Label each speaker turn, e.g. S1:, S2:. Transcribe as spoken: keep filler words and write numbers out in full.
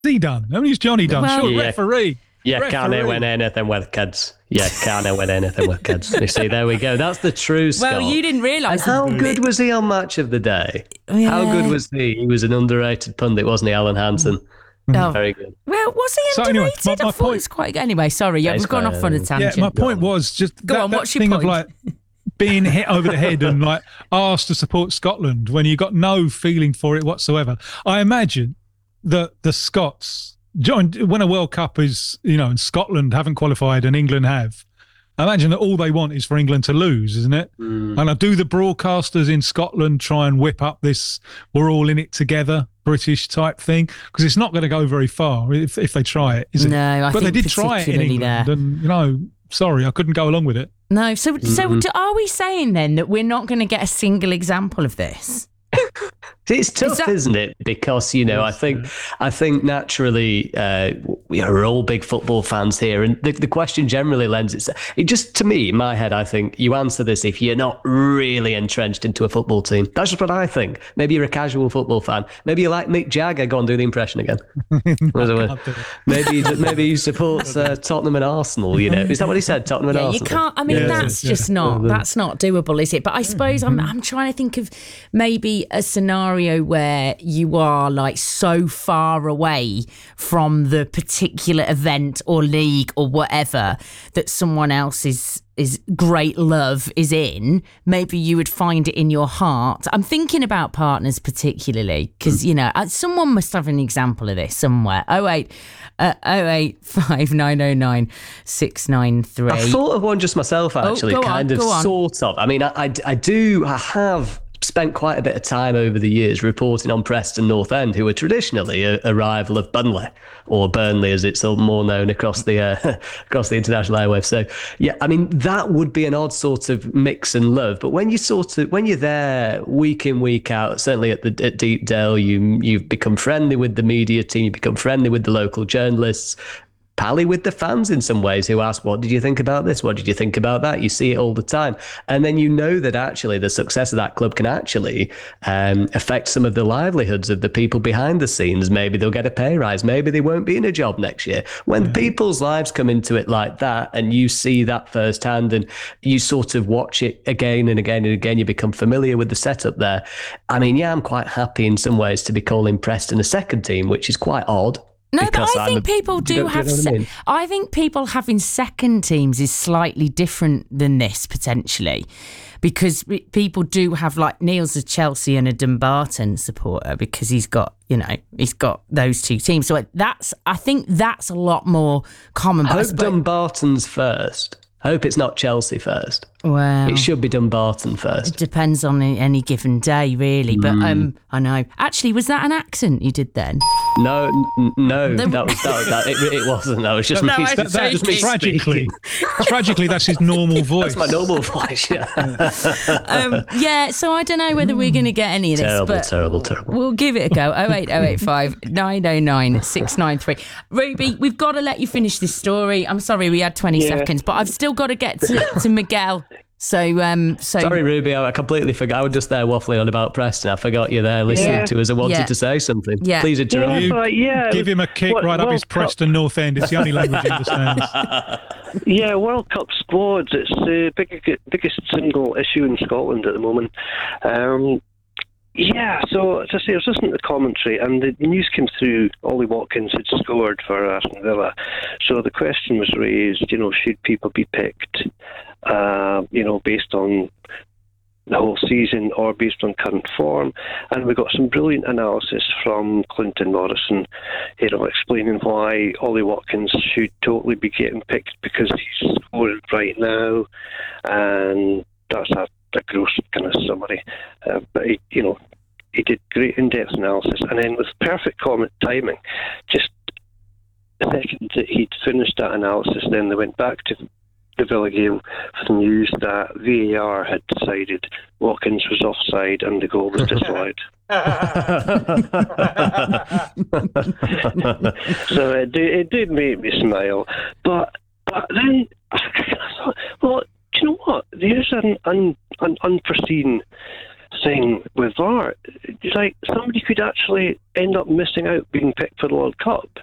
S1: he done? I mean, he's Johnny done.
S2: Well,
S1: sure,
S3: yeah.
S1: referee.
S3: Yeah,
S1: referee.
S3: can't win anything with kids. Yeah, can't win anything with kids. You see, there we go. That's the true Scott.
S2: Well, you didn't realise.
S3: And how good was he on Match of the Day?
S2: Yeah.
S3: How good was he? He was an underrated pundit, wasn't he, Alan Hansen?
S2: Oh.
S3: Very good.
S2: Well, was he
S1: So anyway,
S2: underrated?
S1: my- my
S2: I thought
S1: point-
S2: it was quite good. Anyway, sorry, yeah,
S3: Yeah,
S2: we've
S3: it's
S2: gone
S3: quite,
S2: off on a
S3: uh,
S2: tangent.
S1: Yeah, my point was just
S2: Go
S1: that,
S2: on,
S1: that
S2: what's your
S1: thing
S2: point?
S1: of like being hit over the head and like asked to support Scotland when you got no feeling for it whatsoever. I imagine that the Scots, John, when a World Cup is, you know, and Scotland haven't qualified and England have, I imagine that all they want is for England to lose, isn't it?
S3: Mm.
S1: And I do the broadcasters in Scotland try and whip up this "we're all in it together" British type thing, because it's not going to go very far if if they try it, is it?
S2: No, I
S1: but
S2: think
S1: they did try it in
S2: particularly
S1: England,
S2: there.
S1: and you know, sorry, I couldn't go along with it.
S2: No, so so
S3: Mm-hmm.
S2: do, are we saying then that we're not going to get a single example of this?
S3: It's tough,
S2: Is that-
S3: isn't it? Because, you know, I think I think naturally uh, we are all big football fans here, and the, the question generally lends itself. It just, to me, in my head, I think you answer this if you're not really entrenched into a football team. That's just what I think. Maybe you're a casual football fan. Maybe you like Mick Jagger. Go on, do the impression again. maybe he, maybe he supports uh, Tottenham and Arsenal. You know, is that what he said? Tottenham and
S2: Yeah, you
S3: Arsenal.
S2: can't. I mean,
S1: Yeah,
S2: that's
S1: yeah.
S2: just not. That's not doable, is it? But I suppose I'm.
S1: Mm-hmm.
S2: I'm trying to think of maybe a scenario where you are like so far away from the particular event or league or whatever that someone else is is great love is in. Maybe you would find it in your heart. I'm thinking about partners particularly because you know uh, someone must have an example of this somewhere. Oh wait. Uh, oh eight five nine oh nine six nine three.
S3: I thought of one just myself, actually,
S2: go on,
S3: kind of,
S2: go on.
S3: sort of. I mean, I, I, I do, I have spent quite a bit of time over the years reporting on Preston North End, who are traditionally a, a rival of Burnley, or Burnley as it's more known across the uh, across the international airwaves. So, yeah, I mean, that would be an odd sort of mix and love. But when you sort of when you're there week in, week out, certainly at the at Deepdale, you you've become friendly with the media team, you become friendly with the local journalists. Pally with the fans in some ways who ask, what did you think about this? What did you think about that? You see it all the time. And then you know that actually the success of that club can actually um, affect some of the livelihoods of the people behind the scenes. Maybe they'll get a pay rise. Maybe they won't be in a job next year. When mm-hmm. people's lives come into it like that and you see that firsthand and you sort of watch it again and again and again, you become familiar with the setup there. I mean, yeah, I'm quite happy in some ways to be calling Preston a second team, which is quite odd.
S2: No, but I
S3: I'm
S2: think
S3: a-
S2: people do
S3: you know-
S2: have.
S3: you know what I
S2: Se-
S3: mean?
S2: I think people having second teams is slightly different than this potentially, because pe- people do have, like, Neil's a Chelsea and a Dumbarton supporter because he's got, you know, he's got those two teams. So that's, I think that's a lot more common.
S3: I
S2: But I
S3: hope
S2: suppose-
S3: Dumbarton's first. I hope it's not Chelsea first.
S2: well,
S3: It should be Dumbarton
S2: it
S3: first.
S2: depends on any, any given day, really. But
S3: Mm.
S2: um, I know. Actually, was that an accent you did then?
S3: No, n- no,
S2: The-
S3: that was that. was- that it, it wasn't. That was just
S2: No,
S3: me.
S2: I-
S1: That, that,
S3: just me
S1: tragically,
S3: speaking.
S1: tragically, that's his normal voice.
S3: That's my normal voice. Yeah.
S2: Um, yeah. So I don't know whether we're going to get any of this.
S3: terrible,
S2: but
S3: terrible, terrible.
S2: We'll give it a go. oh eight oh eight five nine oh nine six nine three. Ruby, we've got to let you finish this story. I'm sorry we had twenty
S4: Yeah.
S2: seconds, but I've still got to get to, to Miguel. So, um, so
S3: Sorry, Ruby, I completely forgot. I was just there waffling on about Preston. I forgot you there listening
S4: Yeah.
S3: to us. I wanted
S2: Yeah.
S3: to say something.
S2: Yeah.
S3: Please interrupt.
S4: Yeah,
S1: You
S4: but yeah, it
S1: Give
S4: was-
S1: him a kick
S4: Wo-
S1: right up his
S4: World Cup-
S1: Preston North End. It's the only language he understands.
S4: Yeah, World Cup squads. It's the big, biggest single issue in Scotland at the moment. Um, yeah, so as I say, I was listening to the commentary, and the news came through. Ollie Watkins had scored for Aston Villa, so the question was raised. You know, should people be picked? Uh, you know, based on the whole season or based on current form, and we got some brilliant analysis from Clinton Morrison, you know, explaining why Ollie Watkins should totally be getting picked because he's scoring right now, and that's a, a gross kind of summary. Uh, but he, you know, he did great in-depth analysis, and then with perfect comment timing, just the second that he'd finished that analysis, then they went back to the Villa game for the news that V A R had decided Watkins was offside and the goal was disallowed. So it did, it did make me smile. But, but then I thought, well, do you know what? There's an, un, an unforeseen saying with V A R, like somebody could actually end up missing out being picked for the World Cup.